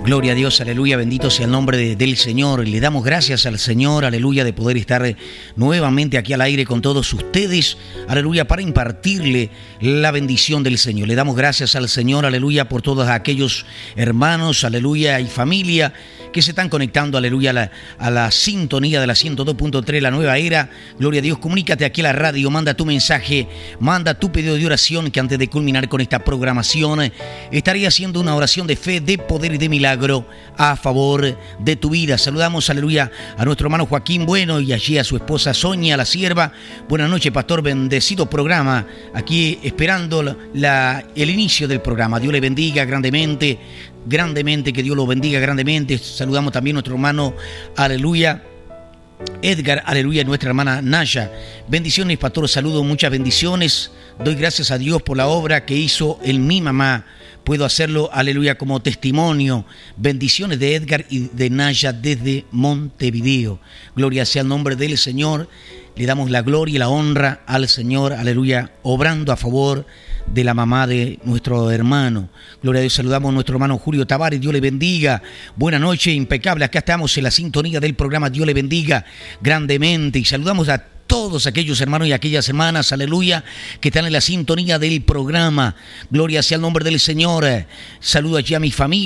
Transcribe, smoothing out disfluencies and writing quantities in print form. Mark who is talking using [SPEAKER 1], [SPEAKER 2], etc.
[SPEAKER 1] Gloria a Dios, aleluya, bendito sea el nombre del Señor. Le damos gracias al Señor, aleluya, de poder estar nuevamente aquí al aire con todos ustedes, aleluya, para impartirle la bendición del Señor. Le damos gracias al Señor, aleluya, por todos aquellos hermanos, aleluya, y familia que se están conectando, aleluya, a la sintonía de la 102.3, la nueva era. Gloria a Dios, comunícate aquí a la radio, manda tu mensaje, manda tu pedido de oración, que antes de culminar con esta programación, estaré haciendo una oración de fe, de poder y de milagro a favor de tu vida. Saludamos, aleluya, a nuestro hermano Joaquín Bueno y allí a su esposa Sonia, la sierva. Buenas noches, pastor, bendecido programa, aquí esperando el inicio del programa. Dios le bendiga grandemente, que Dios lo bendiga grandemente. Saludamos también a nuestro hermano, aleluya, Edgar, aleluya, nuestra hermana Naya. Bendiciones, pastor, saludo, muchas bendiciones. Doy gracias a Dios por la obra que hizo en mi mamá. Puedo hacerlo, aleluya, como testimonio. Bendiciones de Edgar y de Naya desde Montevideo. Gloria sea el nombre del Señor. Le damos la gloria y la honra al Señor, aleluya, obrando a favor de la mamá de nuestro hermano. Gloria a Dios, saludamos a nuestro hermano Julio Tavares, Dios le bendiga. Buenas noches, impecable, acá estamos en la sintonía del programa, Dios le bendiga grandemente. Y saludamos a todos aquellos hermanos y aquellas hermanas, aleluya, que están en la sintonía del programa. Gloria sea el nombre del Señor. Saludo allí a mi familia.